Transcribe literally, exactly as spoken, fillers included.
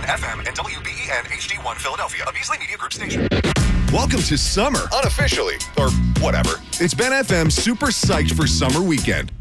F M and W B E N H D one Philadelphia, a Beasley Media Group station. Welcome to summer, unofficially, or whatever. It's Ben F M super psyched for summer weekend.